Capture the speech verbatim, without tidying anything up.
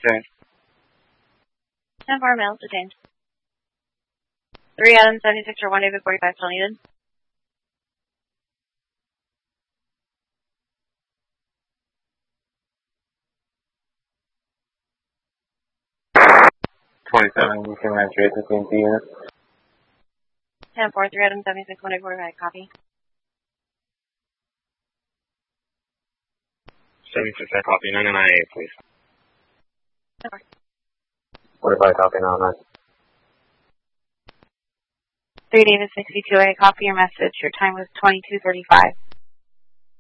detained. ten four males detained. three Adam seventy-six or one David forty-five still needed. twenty-seven, you can match rate fifteen P units. ten four, three Adam seventy-six, one David forty-five, copy. seventy-six, I copy. nine nine eight, please. ten four. forty-five, copy, now nine. three David sixty-two, I copy your message. Your time was twenty-two thirty-five.